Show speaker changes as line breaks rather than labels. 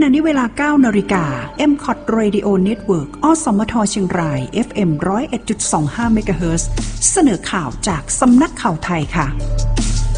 ณะนี้เวลา 9 นาฬิกา MCOT Radio Network อสมทเชียงราย FM 101.25 เมกะเฮิรตซ์เสนอข่าวจากสำนักข่าวไทยค่ะ